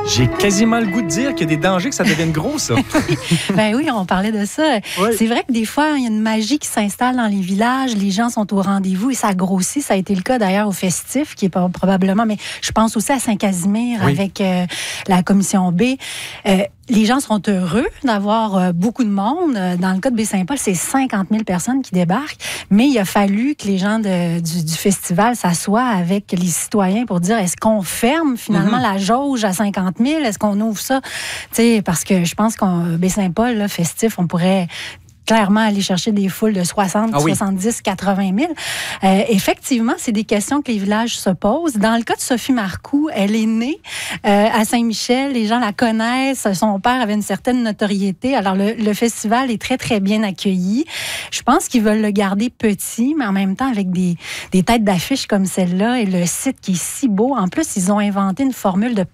J'ai quasiment le goût de dire qu'il y a des dangers que ça devienne gros, ça. Ben oui, on parlait de ça. Oui. C'est vrai que des fois, il y a une magie qui s'installe dans les villages. Les gens sont au rendez-vous et ça grossit. Ça a été le cas d'ailleurs au Festif, qui est probablement... Mais je pense aussi à Saint-Casimir avec la Commission B. Les gens seront heureux d'avoir beaucoup de monde. Dans le cas de Baie-Saint-Paul, c'est 50 000 personnes qui débarquent. Mais il a fallu que les gens du festival s'assoient avec les citoyens pour dire, est-ce qu'on ferme finalement la jauge à 50 000? Est-ce qu'on ouvre ça? T'sais, parce que je pense qu'en Baie-Saint-Paul, là, Festif, on pourrait clairement aller chercher des foules de 60, 70, 80 000. Effectivement, c'est des questions que les villages se posent. Dans le cas de Sophie Marcoux, elle est née à Saint-Michel. Les gens la connaissent. Son père avait une certaine notoriété. Alors, le festival est très, très bien accueilli. Je pense qu'ils veulent le garder petit, mais en même temps, avec des têtes d'affiche comme celle-là et le site qui est si beau. En plus, ils ont inventé une formule de